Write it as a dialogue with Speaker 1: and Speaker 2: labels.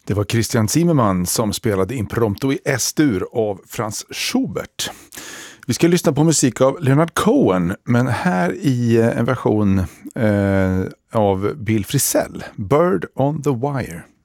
Speaker 1: Det var Christian Zimmermann som spelade Impromptu i S-dur av Franz Schubert. Vi ska lyssna på musik av Leonard Cohen, men här i en version av Bill Frisell, Bird on the Wire.